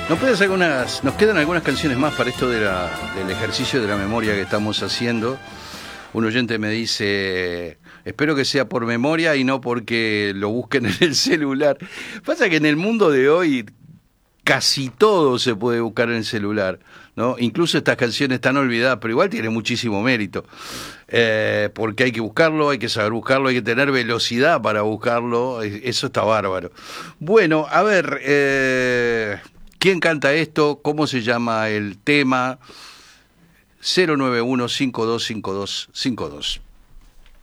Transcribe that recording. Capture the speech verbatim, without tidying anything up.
Nos puede hacer algunas, nos quedan algunas canciones más para esto de la, del ejercicio de la memoria que estamos haciendo. Un oyente me dice, espero que sea por memoria y no porque lo busquen en el celular. Pasa que en el mundo de hoy casi todo se puede buscar en el celular, ¿no? Incluso estas canciones están olvidadas, pero igual tiene muchísimo mérito. Eh, porque hay que buscarlo, hay que saber buscarlo, hay que tener velocidad para buscarlo. Eso está bárbaro. Bueno, a ver, eh, ¿quién canta esto? ¿Cómo se llama el tema? cero nueve uno cinco dos cinco dos cinco dos.